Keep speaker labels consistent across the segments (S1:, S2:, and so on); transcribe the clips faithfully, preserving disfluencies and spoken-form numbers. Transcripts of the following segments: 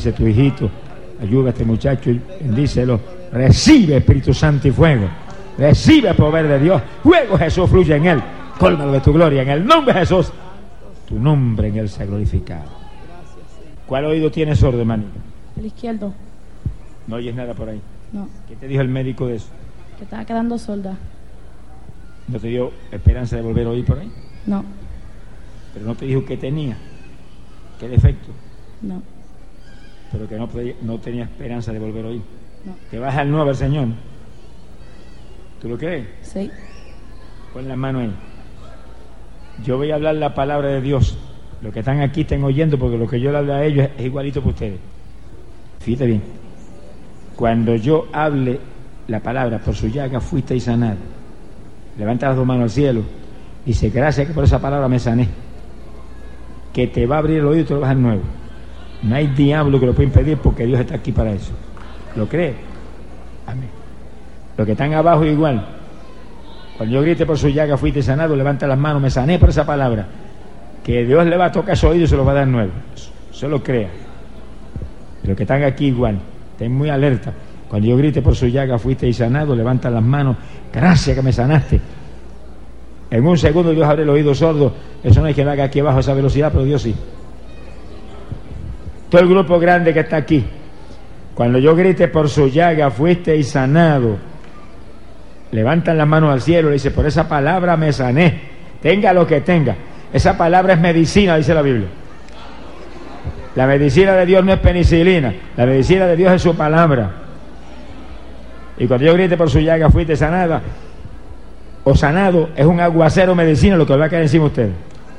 S1: Dice tu hijito, ayuda a este muchacho, bendícelo, recibe Espíritu Santo y fuego, recibe el poder de Dios, fuego Jesús fluye en él, cólmalo de tu gloria, en el nombre de Jesús, tu nombre en él sea glorificado. ¿Cuál oído tiene sordo, hermanito?
S2: El izquierdo.
S1: ¿No oyes nada por ahí?
S2: No.
S1: ¿Qué te dijo el médico de eso?
S2: Que estaba quedando sorda.
S1: ¿No te dio esperanza de volver a oír por ahí?
S2: No.
S1: Pero no te dijo qué tenía, qué defecto.
S2: No.
S1: Pero que no, podía, no tenía esperanza de volver a oír.
S2: No.
S1: Que vas al nuevo al Señor. ¿Tú lo crees?
S2: Sí.
S1: Pon la mano ahí. Yo voy a hablar la palabra de Dios. Los que están aquí estén oyendo, porque lo que yo le hablo a ellos es igualito que ustedes. Fíjate bien. Cuando yo hable la palabra, por su llaga fuisteis sanados. Levanta las dos manos al cielo. Dice, gracias que por esa palabra me sané. Que te va a abrir el oído y te lo vas a dar nuevo. No hay diablo que lo pueda impedir, porque Dios está aquí para eso. ¿Lo crees? Amén. Los que están abajo igual. Cuando yo grite por su llaga fuiste sanado, levanta las manos, me sané por esa palabra. Que Dios le va a tocar su oído y se lo va a dar nuevo. Solo crea. Los que están aquí igual, estén muy alerta. Cuando yo grite por su llaga fuiste sanado, levanta las manos, gracias que me sanaste. En un segundo Dios abre el oído sordo. Eso no hay que lo haga aquí abajo a esa velocidad, pero Dios sí. Todo el grupo grande que está aquí, cuando yo grite por su llaga fuiste sanado, levantan las manos al cielo y dice, por esa palabra me sané, tenga lo que tenga. Esa palabra es medicina, dice la Biblia. La medicina de Dios no es penicilina, la medicina de Dios es su palabra. Y cuando yo grite por su llaga fuiste sanada o sanado, es un aguacero medicina lo que va a caer encima de ustedes.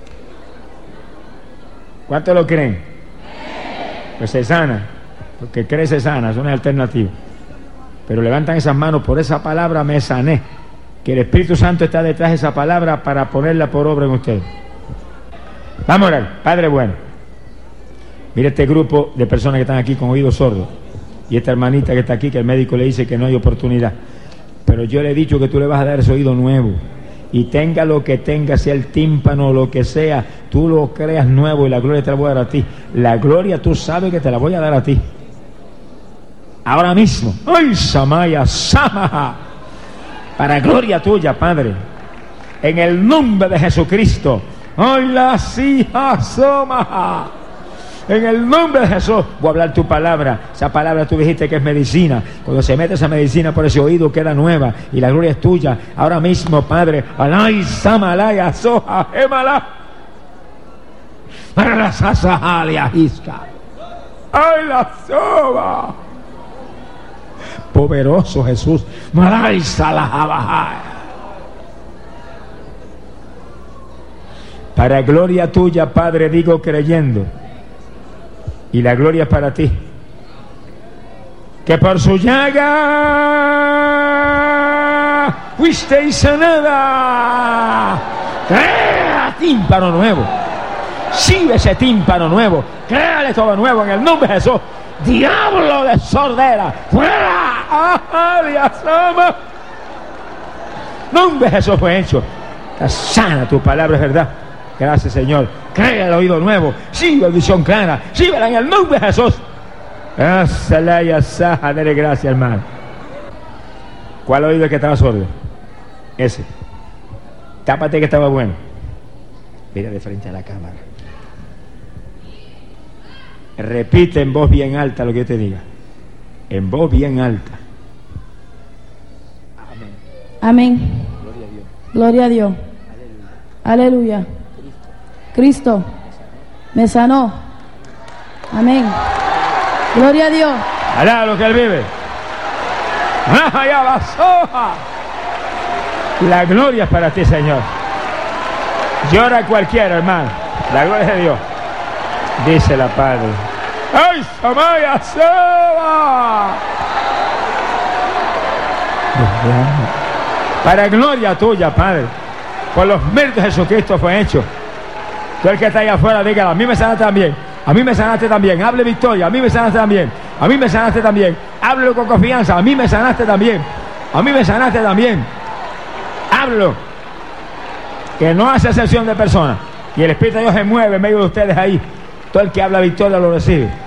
S1: ¿Cuántos lo creen? Pues se sana, porque cree se sana, eso no es alternativo. Pero levantan esas manos, por esa palabra me sané, que el Espíritu Santo está detrás de esa palabra para ponerla por obra en ustedes. Vamos a orar. Padre bueno, mira este grupo de personas que están aquí con oídos sordos, y esta hermanita que está aquí, que el médico le dice que no hay oportunidad, pero yo le he dicho que tú le vas a dar ese oído nuevo, y tenga lo que tenga, sea el tímpano o lo que sea, tú lo creas nuevo y la gloria te la voy a dar a ti. La gloria tú sabes que te la voy a dar a ti ahora mismo. ¡Ay, Samaya, Samaha! Para gloria tuya, Padre, en el nombre de Jesucristo. ¡Ay, la Sija, Samaha! En el nombre de Jesús voy a hablar tu palabra. Esa palabra tú dijiste que es medicina. Cuando se mete esa medicina por ese oído queda nueva y la gloria es tuya ahora mismo, Padre. Alay Samalaya Soja Emala para la Sasahalia Isca. Ay, la soba. Poderoso Jesús. Malay Salahaba. Para gloria tuya, Padre, digo creyendo. Y la gloria es para ti. Que por su llaga fuiste sanada. Crea tímpano nuevo. Sigue ese tímpano nuevo. Créale todo nuevo en el nombre de Jesús. Diablo de sordera, fuera. ¡Aliasama! Nombre de Jesús fue hecho. Está sana tu palabra, es verdad. Gracias, Señor. Crea el oído nuevo. Sigue visión clara. Síguela en el nombre de Jesús. Dele gracias, hermano. ¿Cuál oído es que estaba sordo? Ese. Tápate que estaba bueno. Mira de frente a la cámara. Repite en voz bien alta lo que yo te diga. En voz bien alta. Amén.
S2: Amén.
S1: Gloria a Dios.
S2: Gloria a Dios. Aleluya. Aleluya. Cristo me sanó. Amén. Gloria a Dios.
S1: Alá lo que Él vive. La gloria es para ti, Señor. Llora cualquiera, hermano. La gloria de Dios. Dice la Padre. ¡Ay, Samaya Seba! Para gloria tuya, Padre. Por los méritos de Jesucristo fue hecho. Tú el que está allá afuera, dígalo, a mí me sanaste también, a mí me sanaste también, hable victoria, a mí me sanaste también, a mí me sanaste también, háblelo con confianza, a mí me sanaste también, a mí me sanaste también, háblelo, que no hace excepción de personas, y el Espíritu de Dios se mueve en medio de ustedes ahí, todo el que habla victoria lo recibe.